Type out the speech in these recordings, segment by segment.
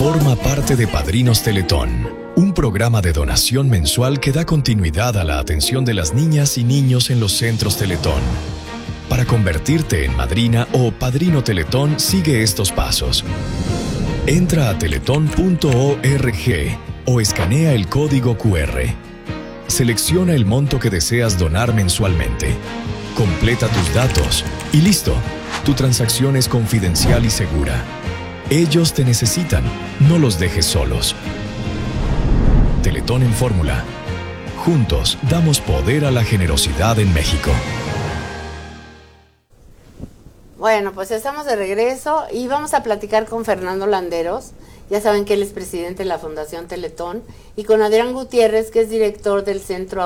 Forma parte de Padrinos Teletón, un programa de donación mensual que da continuidad a la atención de las niñas y niños en los centros Teletón. Para convertirte en madrina o padrino Teletón, sigue estos pasos. Entra a teletón.org o escanea el código QR. Selecciona el monto que deseas donar mensualmente. Completa tus datos y listo. Tu transacción es confidencial y segura. Ellos te necesitan, no los dejes solos. Teletón en Fórmula. Juntos damos poder a la generosidad en México. Bueno, pues estamos de regreso y vamos a platicar con Fernando Landeros. Ya saben que él es presidente de la Fundación Teletón, y con Adrián Gutiérrez, que es director del Centro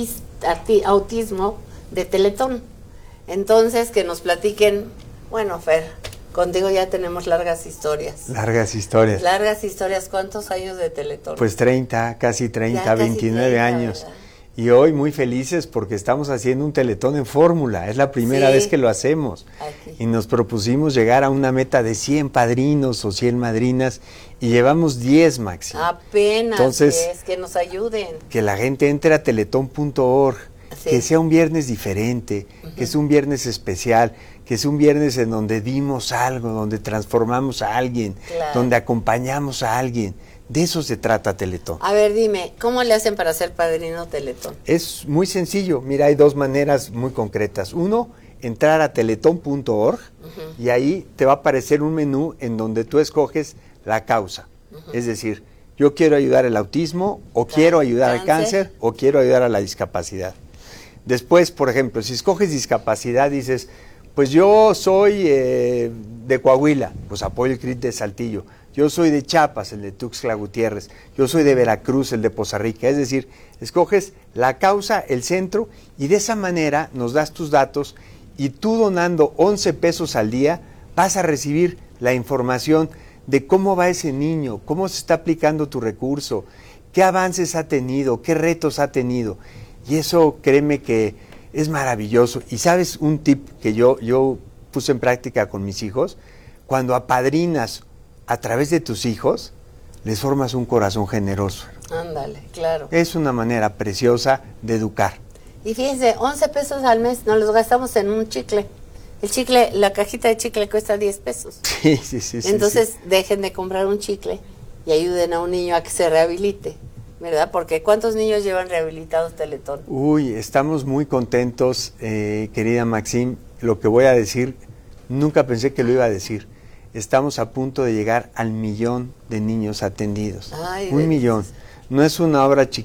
Autismo de Teletón. Entonces, que nos platiquen. Bueno, Fer, contigo ya tenemos largas historias. Largas historias. Largas historias. ¿Cuántos años de Teletón? Pues 30, casi 30, ya 29 30, años. ¿Verdad? Y hoy muy felices porque estamos haciendo un Teletón en Fórmula. Es la primera vez que lo hacemos. Aquí. Y nos propusimos llegar a una meta de 100 padrinos o 100 madrinas y llevamos 10 máximo. Apenas. Entonces, que nos ayuden. Que la gente entre a teletón.org, que sea un viernes diferente, que es un viernes especial, que es un viernes en donde dimos algo, donde transformamos a alguien, donde acompañamos a alguien. De eso se trata Teletón. A ver, dime, ¿cómo le hacen para ser padrino Teletón? Es muy sencillo. Mira, hay dos maneras muy concretas. Uno, entrar a teletón.org y ahí te va a aparecer un menú en donde tú escoges la causa. Es decir, yo quiero ayudar al autismo, o quiero ayudar al cáncer, o quiero ayudar a la discapacidad. Después, por ejemplo, si escoges discapacidad, dices, pues yo soy de Coahuila, pues apoyo el CRIT de Saltillo. Yo soy de Chiapas, el de Tuxtla Gutiérrez. Yo soy de Veracruz, el de Poza Rica. Es decir, escoges la causa, el centro, y de esa manera nos das tus datos, y tú donando 11 pesos al día vas a recibir la información de cómo va ese niño, cómo se está aplicando tu recurso, qué avances ha tenido, qué retos ha tenido. Y eso, créeme que es maravilloso. Y sabes un tip que yo puse en práctica con mis hijos: cuando apadrinas a través de tus hijos, les formas un corazón generoso. Ándale, claro. Es una manera preciosa de educar. Y fíjense, 11 pesos al mes nos los gastamos en un chicle. El chicle, la cajita de chicle cuesta 10 pesos. Sí. Entonces, dejen de comprar un chicle y ayuden a un niño a que se rehabilite, ¿verdad? Porque ¿cuántos niños llevan rehabilitados Teletón? Uy, estamos muy contentos, querida Maxim. Lo que voy a decir, nunca pensé que lo iba a decir. Estamos a punto de llegar al 1,000,000 de niños atendidos. 1,000,000. No es una obra chiquita.